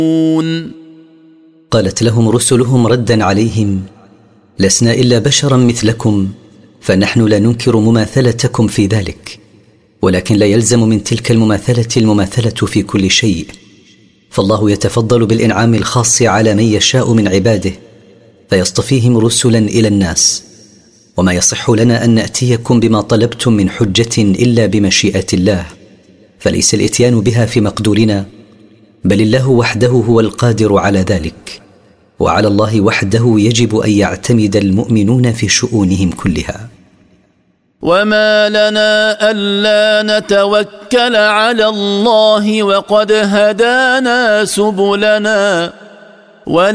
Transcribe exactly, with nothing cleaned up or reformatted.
قالت لهم رسلهم ردا عليهم: لسنا إلا بشرا مثلكم، فنحن لا ننكر مماثلتكم في ذلك، ولكن لا يلزم من تلك المماثلة المماثلة في كل شيء، فالله يتفضل بالإنعام الخاص على من يشاء من عباده فيصطفيهم رسلا إلى الناس. وما يصح لنا أن نأتيكم بما طلبتم من حجة إلا بمشيئة الله، فليس الإتيان بها في مقدورنا، بل الله وحده هو القادر على ذلك، وعلى الله وحده يجب أن يعتمد المؤمنون في شؤونهم كلها. وما لنا ألا نتوكل على الله وقد هدانا سبلنا